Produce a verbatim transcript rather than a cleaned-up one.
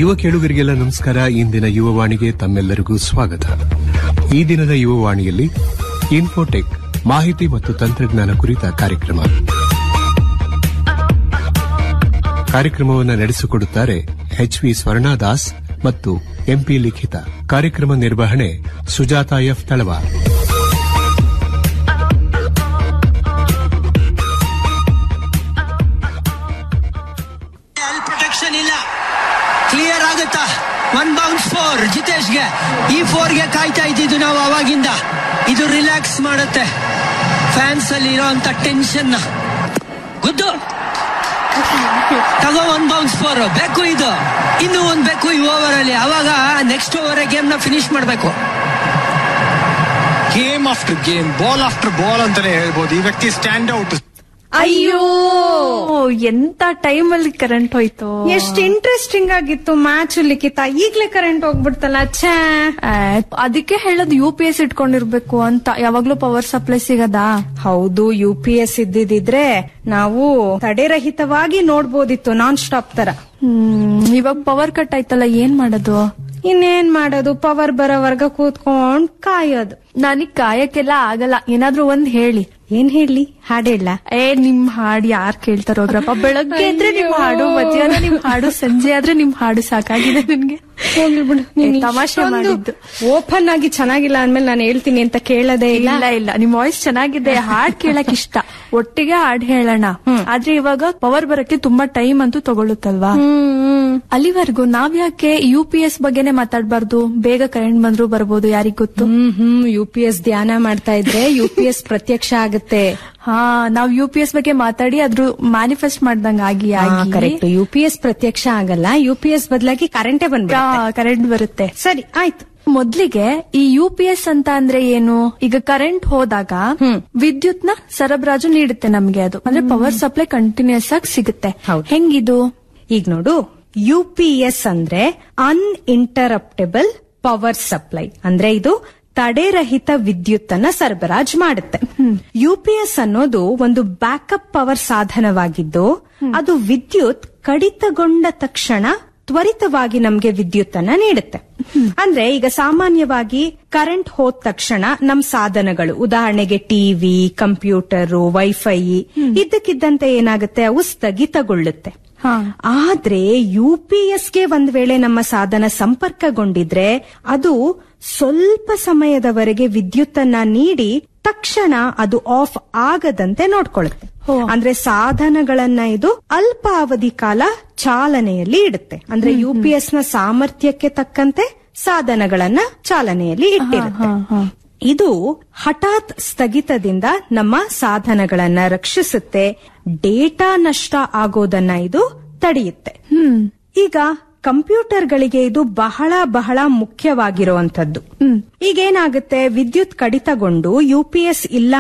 ಯುವ ಕೇಳುಗರಿಗೆಲ್ಲ ನಮಸ್ಕಾರ. ಇಂದಿನ ಯುವವಾಣಿಗೆ ತಮ್ಮೆಲ್ಲರಿಗೂ ಸ್ವಾಗತ. ಈ ದಿನದ ಯುವವಾಣಿಯಲ್ಲಿ ಇನ್ಫೋಟೆಕ್ ಮಾಹಿತಿ ಮತ್ತು ತಂತ್ರಜ್ಞಾನ ಕುರಿತ ಕಾರ್ಯಕ್ರಮ. ಕಾರ್ಯಕ್ರಮವನ್ನು ನಡೆಸಿಕೊಡುತ್ತಾರೆ ಎಚ್ ವಿ ಸ್ವರ್ಣದಾಸ್ ಮತ್ತು ಎಂಪಿ ಲಿಖಿತ. ಕಾರ್ಯಕ್ರಮ ನಿರ್ವಹಣೆ ಸುಜಾತಾ ಎಫ್ ತಳವಾರ್. ಪ್ರೊಟೆಕ್ಷನ್ ಇಲ್ಲ, ಕ್ಲಿಯರ್ ಆಗುತ್ತಾ? One bounce four ಜಿತೇಶ್ಗೆ. ಈ ಫೋರ್ಗೆ ಕಾಯ್ತಾ ಇದ್ದಿದ್ದು ನಾವು ಅವಾಗಿಂದ. ಇದು ರಿಲ್ಯಾಕ್ಸ್ ಮಾಡುತ್ತೆ ಫ್ಯಾನ್ಸ್ ಅಲ್ಲಿ ಇರೋಂತ ಟೆನ್ಷನ್. ಗುದ್ದು ತಗೋ, ಒನ್ ಬೌನ್ಸ್ ಫೋರ್ ಬೇಕು. ಇದು ಇನ್ನು ಒಂದ್ ಬೇಕು ಈ ಓವರ್ ಅಲ್ಲಿ. ಅವಾಗ ನೆಕ್ಸ್ಟ್ ಓವರ್ ಗೇಮ್ ನ ಫಿನಿಶ್ ಮಾಡಬೇಕು. Game after game, ball after ball ಅಂತಾನೆ ಹೇಳ್ಬೋದು. ಈ ವ್ಯಕ್ತಿ ಸ್ಟ್ಯಾಂಡ್ ಔಟ್. ಅಯ್ಯೋ, ಎಂತ ಟೈಮ್ ಅಲ್ಲಿ ಕರೆಂಟ್ ಹೋಯ್ತು. ಎಷ್ಟು ಇಂಟ್ರೆಸ್ಟಿಂಗ್ ಆಗಿತ್ತು ಮ್ಯಾಚ್ ಲಿಖಿತ. ಈಗ್ಲೇ ಕರೆಂಟ್ ಹೋಗ್ಬಿಡ್ತಲ್ಲ. ಛೇ, ಅದಕ್ಕೆ ಹೇಳೋದು ಯು ಪಿ ಎಸ್ ಇಟ್ಕೊಂಡಿರ್ಬೇಕು ಅಂತ. ಯಾವಾಗ್ಲೂ ಪವರ್ ಸಪ್ಲೈ ಸಿಗದಾ? ಹೌದು, ಯು ಪಿ ಎಸ್ ಇದ್ದಿದ್ರೆ ನಾವು ತಡೆರಹಿತವಾಗಿ ನೋಡ್ಬೋದಿತ್ತು, ನಾನ್ ಸ್ಟಾಪ್ ತರ. ಹ್ಮ್ ಇವಾಗ ಪವರ್ ಕಟ್ ಆಯ್ತಲ್ಲ, ಏನ್ ಮಾಡೋದು? ಇನ್ನೇನ್ ಮಾಡೋದು, ಪವರ್ ಬರೋವರ್ಗ ಕೂತ್ಕೊಂಡ್ ಕಾಯೋದು. ನನಗ್ ಕಾಯಕ್ಕೆಲ್ಲ ಆಗಲ್ಲ, ಏನಾದ್ರೂ ಒಂದ್ ಹೇಳಿ. ಏನ್ ಹೇಳಿ? ಹಾಡ್ ಹೇಳ? ಏ ನಿಮ್ ಹಾಡು ಯಾರ್ ಕೇಳ್ತಾರೋಗ್ರಪ್ಪ. ಬೆಳಗ್ಗೆ ಇದ್ರೆ ನಿಮ್ ಹಾಡು, ಮಧ್ಯಾಹ್ನ ನಿಮ್ ಹಾಡು, ಸಂಜೆ ಆದ್ರೆ ನಿಮ್ ಹಾಡು ಸಾಕಾಗಿದೆ ನನ್ಗೆ. ಹೋಗ್ಲಿ ಬಿಡು, ತಮಾಷೆ ಮಾಡಿದ್ದು. ಓಪನ್ ಆಗಿ ಚೆನ್ನಾಗಿಲ್ಲ ಅಂದ್ಮೇಲೆ ನಾನು ಹೇಳ್ತೀನಿ ಅಂತ ಕೇಳೋದೇ ಇಲ್ಲ. ಇಲ್ಲ ಇಲ್ಲ, ನಿಮ್ ವಾಯ್ಸ್ ಚೆನ್ನಾಗಿದೆ, ಹಾಡ್ ಕೇಳಕ್ ಇಷ್ಟ, ಒಟ್ಟಿಗೆ ಹಾಡ್ ಹೇಳೋಣ. ಆದ್ರೆ ಇವಾಗ ಪವರ್ ಬರಕ್ಕೆ ತುಂಬಾ ಟೈಮ್ ಅಂತೂ ತಗೊಳುತ್ತಲ್ವಾ? ಅಲ್ಲಿವರೆಗೂ ನಾವ್ ಯಾಕೆ ಯು ಪಿ ಎಸ್ ಬಗ್ಗೆನೆ ಮಾತಾಡ್ಬಾರ್ದು? ಬೇಗ ಕರೆಂಟ್ ಬಂದ್ರು ಬರ್ಬೋದು, ಯಾರಿಗ್ ಗೊತ್ತು. ಹ್ಮ್ ಹ್ಮ್ ಯು ಪಿ ಎಸ್ ಧ್ಯಾನ ಮಾಡ್ತಾ ಇದ್ರೆ ಯು ಪಿ ಎಸ್ ಪ್ರತ್ಯಕ್ಷ ಆಗುತ್ತೆ. ಹಾ, ನಾವ್ ಯು ಪಿ ಎಸ್ ಬಗ್ಗೆ ಮಾತಾಡಿ ಅದ್ರ ಮ್ಯಾನಿಫೆಸ್ಟ್ ಮಾಡ್ದಂಗ ಆಗಿ ಆಗಿ ಕರೆಕ್ಟ್. ಯು ಪಿ ಎಸ್ ಪ್ರತ್ಯಕ್ಷ ಆಗಲ್ಲ, ಯು ಪಿ ಎಸ್ ಬದಲಾಗಿ ಕರೆಂಟೇ ಬಂದ ಕರೆಂಟ್ ಬರುತ್ತೆ. ಸರಿ, ಆಯ್ತು. ಮೊದ್ಲಿಗೆ ಈ ಯು ಪಿ ಎಸ್ ಅಂತ ಅಂದ್ರೆ ಏನು? ಈಗ ಕರೆಂಟ್ ಹೋದಾಗ ವಿದ್ಯುತ್ ನ ಸರಬರಾಜು ನೀಡುತ್ತೆ ನಮ್ಗೆ. ಅದು ಅಂದ್ರೆ ಪವರ್ ಸಪ್ಲೈ ಕಂಟಿನ್ಯೂಸ್ ಆಗಿ ಸಿಗುತ್ತೆ. ಹೆಂಗಿದು? ಈಗ ನೋಡು, ಯು ಪಿ ಎಸ್ ಅಂದ್ರೆ ಅನ್ಇಂಟರಪ್ಟೆಬಲ್ ಪವರ್ ಸಪ್ಲೈ. ಅಂದ್ರೆ ಇದು ತಡೆರಹಿತ ವಿದ್ಯುತ್ ಅನ್ನ ಸರಬರಾಜು ಮಾಡುತ್ತೆ. ಯು ಪಿ ಎಸ್ ಅನ್ನೋದು ಒಂದು ಬ್ಯಾಕಪ್ ಪವರ್ ಸಾಧನವಾಗಿದ್ದು, ಅದು ವಿದ್ಯುತ್ ಕಡಿತಗೊಂಡ ತಕ್ಷಣ ತ್ವರಿತವಾಗಿ ನಮ್ಗೆ ವಿದ್ಯುತ್ ಅನ್ನ ನೀಡುತ್ತೆ. ಅಂದ್ರೆ ಈಗ ಸಾಮಾನ್ಯವಾಗಿ ಕರೆಂಟ್ ಹೋದ ತಕ್ಷಣ ನಮ್ ಸಾಧನಗಳು, ಉದಾಹರಣೆಗೆ ಟಿವಿ, ಕಂಪ್ಯೂಟರ್, ವೈಫೈ ಇದ್ದಕ್ಕಿದ್ದಂತೆ ಏನಾಗುತ್ತೆ, ಅವು ಸ್ಥಗಿತಗೊಳ್ಳುತ್ತೆ. ಆದ್ರೆ ಯು ಪಿ ಎಸ್ಗೆ ಒಂದ್ ವೇಳೆ ನಮ್ಮ ಸಾಧನ ಸಂಪರ್ಕಗೊಂಡಿದ್ರೆ ಅದು ಸ್ವಲ್ಪ ಸಮಯದವರೆಗೆ ವಿದ್ಯುತ್ತನ್ನ ನೀಡಿ ತಕ್ಷಣ ಅದು ಆಫ್ ಆಗದಂತೆ ನೋಡ್ಕೊಳ್ಳುತ್ತೆ. ಅಂದ್ರೆ ಸಾಧನಗಳನ್ನ ಇದು ಅಲ್ಪಾವಧಿ ಕಾಲ ಚಾಲನೆಯಲ್ಲಿ ಇಡುತ್ತೆ. ಅಂದ್ರೆ ಯು ಪಿ ಎಸ್ ನ ಸಾಮರ್ಥ್ಯಕ್ಕೆ ತಕ್ಕಂತೆ ಸಾಧನಗಳನ್ನ ಚಾಲನೆಯಲ್ಲಿ ಇಟ್ಟಿರುತ್ತೆ. ಇದು ಹಠಾತ್ ಸ್ಥಗಿತದಿಂದ ನಮ್ಮ ಸಾಧನಗಳನ್ನ ರಕ್ಷಿಸುತ್ತೆ, ಡೇಟಾ ನಷ್ಟ ಆಗೋದನ್ನ ಇದು ತಡೆಯುತ್ತೆ. ಈಗ ಕಂಪ್ಯೂಟರ್ಗಳಿಗೆ ಇದು ಬಹಳ ಬಹಳ ಮುಖ್ಯವಾಗಿರುವಂತದ್ದು. ಈಗೇನಾಗುತ್ತೆ, ವಿದ್ಯುತ್ ಕಡಿತಗೊಂಡು ಯು ಪಿ ಎಸ್ ಇಲ್ಲ